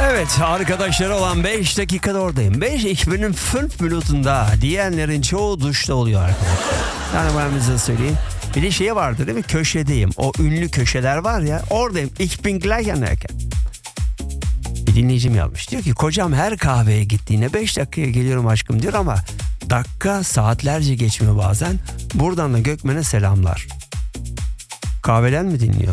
Evet, arkadaşları olan 5 dakikada oradayım. 5 benim 5 minutunda diyenlerin çoğu duşta oluyor arkadaşlar. Yani ben size söyleyeyim. Bir de şey vardı değil mi? Köşedeyim. O ünlü köşeler var ya, oradayım. Ich bin gleich an der Ecke. Bir dinleyicim yazmış. Diyor ki kocam her kahveye gittiğine 5 dakikaya geliyorum aşkım diyor ama dakika saatlerce geçmiyor bazen. Buradan da Gökmen'e selamlar. Kahveden mi dinliyor?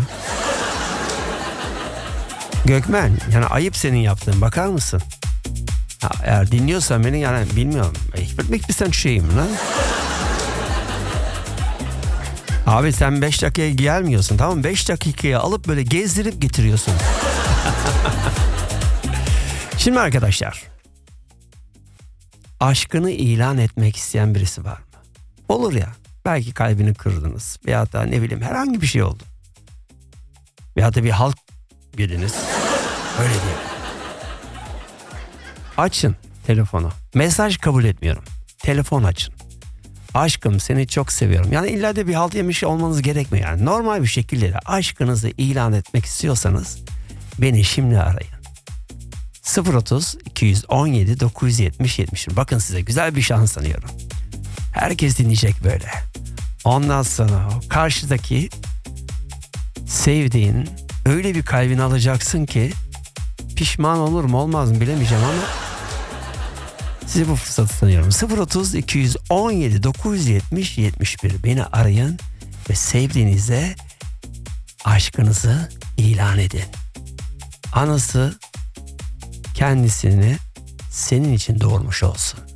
Gökmen, yani ayıp senin yaptığın, bakar mısın? Ha, eğer dinliyorsan beni, yani bilmiyorum. Ekmek bir sen şeyim lan. Abi sen 5 dakikaya gelmiyorsun, tamam mı? 5 dakikaya alıp böyle gezdirip getiriyorsun. Şimdi arkadaşlar, aşkını ilan etmek isteyen birisi var mı? Olur ya, belki kalbini kırdınız veyahut da ne bileyim herhangi bir şey oldu. Veyahut da bir halt yediniz. Öyle diyelim. Açın telefonu. Mesaj kabul etmiyorum. Telefon açın. Aşkım seni çok seviyorum. Yani illa da bir halt yemiş olmanız gerekmiyor. Yani normal bir şekilde de aşkınızı ilan etmek istiyorsanız beni şimdi arayın. 030 217 970 71. Bakın size güzel bir şans sanıyorum. Herkes dinleyecek böyle. Ondan sonra o karşıdaki sevdiğin öyle bir kalbini alacaksın ki pişman olur mu olmaz mı bilemeyeceğim ama size bu fırsatı tanıyorum. 030 217 970 71. Beni arayın ve sevdiğinize aşkınızı ilan edin. Anası kendisini senin için doğurmuş olsun.